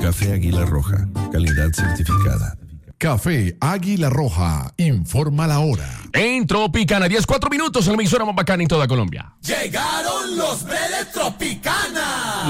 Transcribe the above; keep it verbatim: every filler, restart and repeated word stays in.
Café Águila Roja, calidad certificada. Café Águila Roja, informa la hora. En Tropicana, diez, cuatro minutos, en la emisora más bacana en toda Colombia. Llegaron los Vélez Tropicana.